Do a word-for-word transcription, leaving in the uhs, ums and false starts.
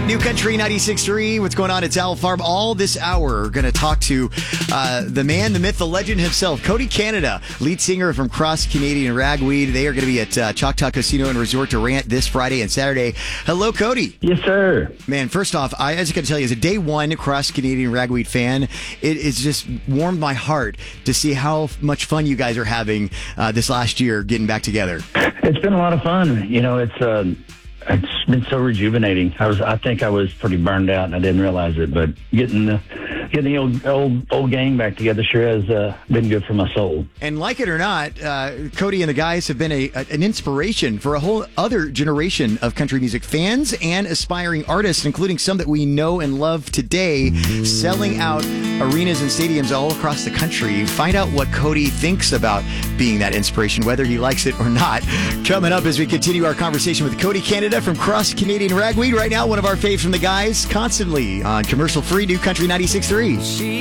New Country ninety-six point three. What's going on? It's Al Farb. All this hour, we're going to talk to uh, the man, the myth, the legend himself, Cody Canada, lead singer from Cross Canadian Ragweed. They are going to be at uh, Choctaw Casino and Resort Durant this Friday and Saturday. Hello, Cody. Yes, sir. Man, first off, I, I just got to tell you, as a day one Cross Canadian Ragweed fan, it has just warmed my heart to see how much fun you guys are having uh, this last year getting back together. It's been a lot of fun. You know, it's uh, it's been so rejuvenating. I was, I think I was pretty burned out, and I didn't realize it. But getting the getting the old old old gang back together sure has uh, been good for my soul. And like it or not, uh, Cody and the guys have been a, a an inspiration for a whole other generation of country music fans and aspiring artists, including some that we know and love today, selling out arenas and stadiums all across the country. Find out what Cody thinks about being that inspiration, whether he likes it or not. Coming up as we continue our conversation with Cody Canada from Cross Canadian Ragweed. Right now, one of our faves from the guys, constantly on commercial-free New Country ninety-six point three.